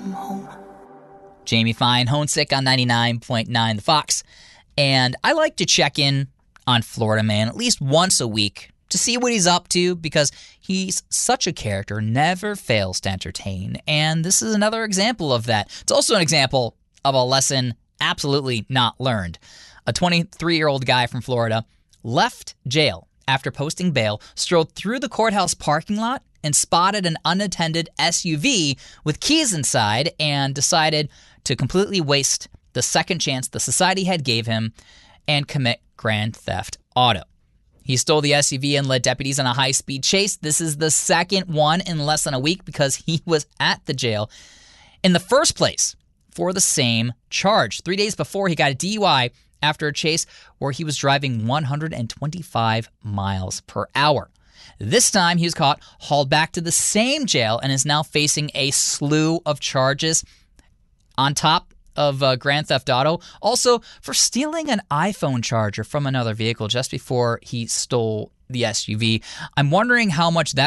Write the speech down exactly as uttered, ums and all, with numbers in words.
Jamie Fine, Homesick on ninety-nine point nine The Fox. And I like to check in on Florida Man at least once a week to see what he's up to because he's such a character, never fails to entertain. And this is another example of that. It's also an example of a lesson absolutely not learned. A twenty-three-year-old guy from Florida left jail after posting bail, strolled through the courthouse parking lot, and spotted an unattended S U V with keys inside and decided to completely waste the second chance the society had gave him and commit grand theft auto. He stole the S U V and led deputies on a high-speed chase. This is the second one in less than a week because he was at the jail in the first place for the same charge. Three days before, he got a D U I after a chase where he was driving one hundred twenty-five miles per hour. This time, he was caught, hauled back to the same jail, and is now facing a slew of charges on top of uh, Grand Theft Auto. Also, for stealing an iPhone charger from another vehicle just before he stole the S U V. I'm wondering how much that